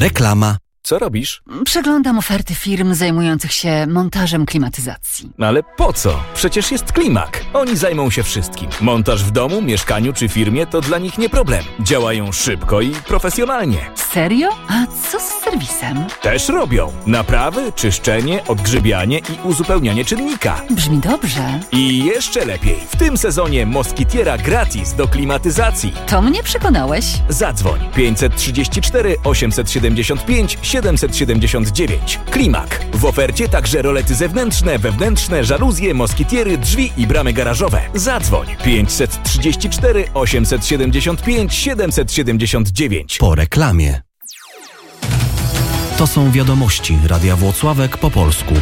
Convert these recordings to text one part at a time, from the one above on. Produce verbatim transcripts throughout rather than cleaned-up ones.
Reklama. Co robisz? Przeglądam oferty firm zajmujących się montażem klimatyzacji. No ale po co? Przecież jest Klimak. Oni zajmą się wszystkim. Montaż w domu, mieszkaniu czy firmie to dla nich nie problem. Działają szybko i profesjonalnie. Serio? A co z serwisem? Też robią. Naprawy, czyszczenie, odgrzybianie i uzupełnianie czynnika. Brzmi dobrze. I jeszcze lepiej. W tym sezonie Moskitiera gratis do klimatyzacji. To mnie przekonałeś. Zadzwoń pięćset trzydzieści cztery osiemset siedemdziesiąt pięć siedemset siedemdziesiąt dziewięć. Klimak. W ofercie także rolety zewnętrzne, wewnętrzne, żaluzje, moskitiery, drzwi i bramy garażowe. Zadzwoń pięćset trzydzieści cztery osiemset siedemdziesiąt pięć siedemset siedemdziesiąt dziewięć. Po reklamie. To są wiadomości Radia Włocławek po polsku.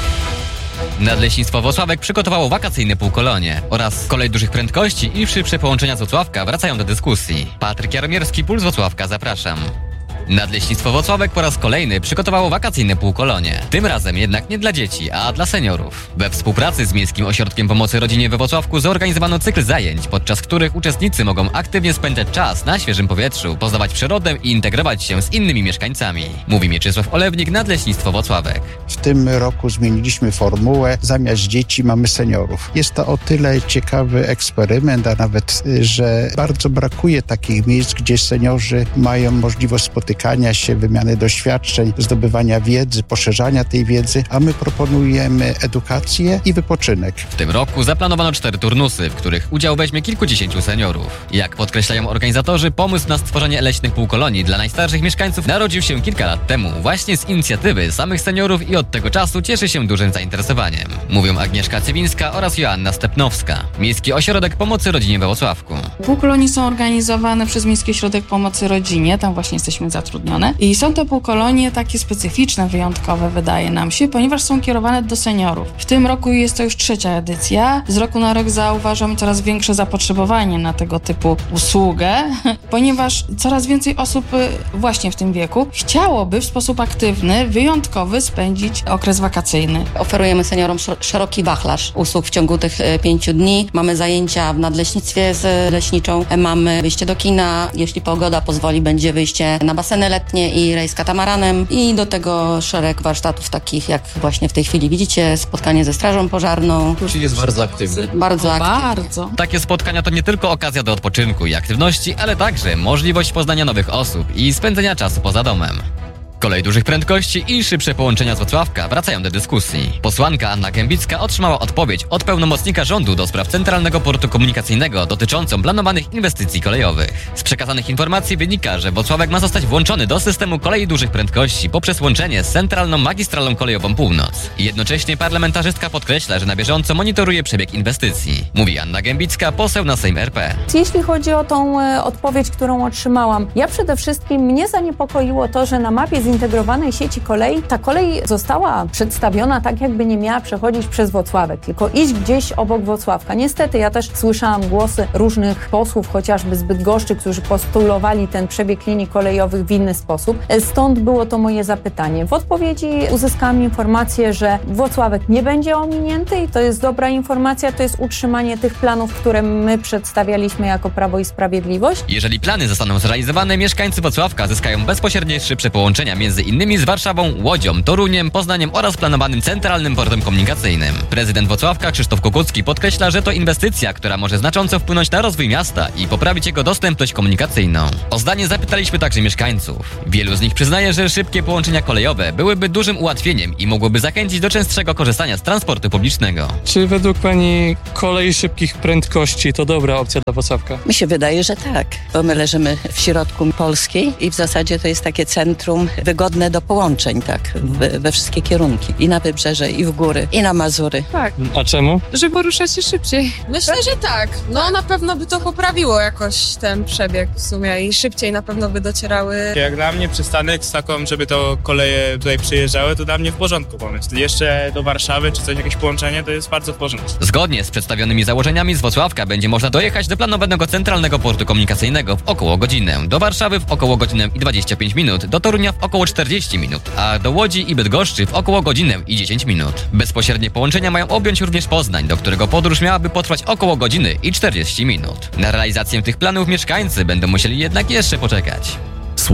Nadleśnictwo Włocławek przygotowało wakacyjne półkolonie oraz kolej dużych prędkości i szybsze połączenia z Włocławka wracają do dyskusji. Patryk Jaromierski, Puls Włocławka, zapraszam. Nadleśnictwo Włocławek po raz kolejny przygotowało wakacyjne półkolonie. Tym razem jednak nie dla dzieci, a dla seniorów. We współpracy z Miejskim Ośrodkiem Pomocy Rodzinie we Włocławku zorganizowano cykl zajęć, podczas których uczestnicy mogą aktywnie spędzać czas na świeżym powietrzu, poznawać przyrodę i integrować się z innymi mieszkańcami. Mówi Mieczysław Olewnik, Nadleśnictwo Włocławek. W tym roku zmieniliśmy formułę. Zamiast dzieci mamy seniorów. Jest to o tyle ciekawy eksperyment, a nawet, że bardzo brakuje takich miejsc, gdzie seniorzy mają możliwość spotykania się, wymiany doświadczeń, zdobywania wiedzy, poszerzania tej wiedzy, a my proponujemy edukację i wypoczynek. W tym roku zaplanowano cztery turnusy, w których udział weźmie kilkudziesięciu seniorów. Jak podkreślają organizatorzy, pomysł na stworzenie leśnych półkolonii dla najstarszych mieszkańców narodził się kilka lat temu, właśnie z inicjatywy samych seniorów i od tego czasu cieszy się dużym zainteresowaniem. Mówią Agnieszka Cywińska oraz Joanna Stepnowska, Miejski Ośrodek Pomocy Rodzinie we Włocławku. Półkolonie są organizowane przez Miejski Ośrodek Pomocy Rodzinie, tam właśnie jesteśmy zatrudnione. I są to półkolonie takie specyficzne, wyjątkowe, wydaje nam się, ponieważ są kierowane do seniorów. W tym roku jest to już trzecia edycja. Z roku na rok zauważamy coraz większe zapotrzebowanie na tego typu usługę, ponieważ coraz więcej osób właśnie w tym wieku chciałoby w sposób aktywny, wyjątkowy spędzić okres wakacyjny. Oferujemy seniorom szeroki wachlarz usług w ciągu tych pięciu dni. Mamy zajęcia w nadleśnictwie z leśniczą, mamy wyjście do kina, jeśli pogoda pozwoli, będzie wyjście na baseny letnie i rejs katamaranem i do tego szereg warsztatów takich jak właśnie w tej chwili widzicie, spotkanie ze strażą pożarną. Czyli jest bardzo aktywny. Bardzo aktywny. Bardzo. Takie spotkania to nie tylko okazja do odpoczynku i aktywności, ale także możliwość poznania nowych osób i spędzenia czasu poza domem. Kolej dużych prędkości i szybsze połączenia z Włocławka wracają do dyskusji. Posłanka Anna Gębicka otrzymała odpowiedź od pełnomocnika rządu do spraw Centralnego Portu Komunikacyjnego dotyczącą planowanych inwestycji kolejowych. Z przekazanych informacji wynika, że Włocławek ma zostać włączony do systemu kolei dużych prędkości poprzez łączenie z Centralną Magistralą Kolejową Północ. Jednocześnie parlamentarzystka podkreśla, że na bieżąco monitoruje przebieg inwestycji. Mówi Anna Gębicka, poseł na Sejm R P. Jeśli chodzi o tą e, odpowiedź, którą otrzymałam, ja przede wszystkim mnie zaniepokoiło to, że na mapie zintegrowanej sieci kolei ta kolej została przedstawiona tak, jakby nie miała przechodzić przez Włocławek, tylko iść gdzieś obok Włocławka. Niestety ja też słyszałam głosy różnych posłów, chociażby z Bydgoszczy, którzy postulowali ten przebieg linii kolejowych w inny sposób. Stąd było to moje zapytanie. W odpowiedzi uzyskałam informację, że Włocławek nie będzie ominięty i to jest dobra informacja, to jest utrzymanie tych planów, które my przedstawialiśmy jako Prawo i Sprawiedliwość. Jeżeli plany zostaną zrealizowane, mieszkańcy Włocławka zyskają bezpośrednie szybsze połączenia między innymi z Warszawą, Łodzią, Toruniem, Poznaniem oraz planowanym Centralnym Portem Komunikacyjnym. Prezydent Włocławka Krzysztof Kukucki podkreśla, że to inwestycja, która może znacząco wpłynąć na rozwój miasta i poprawić jego dostępność komunikacyjną. O zdanie zapytaliśmy także mieszkańców. Wielu z nich przyznaje, że szybkie połączenia kolejowe byłyby dużym ułatwieniem i mogłyby zachęcić do częstszego korzystania z transportu publicznego. Czy według Pani kolej szybkich prędkości to dobra opcja dla Włocławka? Mi się wydaje, że tak, bo my leżymy w środku Polski i w zasadzie to jest takie centrum wygodne do połączeń, tak, we, we wszystkie kierunki. I na wybrzeże, i w góry, i na Mazury. Tak. A czemu? Żeby poruszać się szybciej. Myślę, że tak. No na pewno by to poprawiło jakoś ten przebieg w sumie i szybciej na pewno by docierały. Jak dla mnie przystanek z taką, żeby to koleje tutaj przyjeżdżały, to dla mnie w porządku pomysł. Jeszcze do Warszawy czy coś, jakieś połączenie, to jest bardzo w porządku. Zgodnie z przedstawionymi założeniami z Włocławka będzie można dojechać do planowanego Centralnego Portu Komunikacyjnego w około godzinę, do Warszawy w około godzinę i dwadzieścia pięć minut, do Torunia w około czterdzieści minut, a do Łodzi i Bydgoszczy w około godzinę i dziesięć minut. Bezpośrednie połączenia mają objąć również Poznań, do którego podróż miałaby potrwać około godziny i czterdzieści minut. Na realizację tych planów mieszkańcy będą musieli jednak jeszcze poczekać. Słuchaj.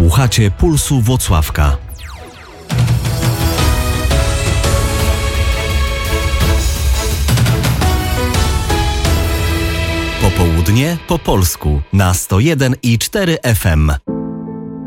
Słuchacie Pulsu Włocławka. Popołudnie po polsku na sto jeden i cztery F M.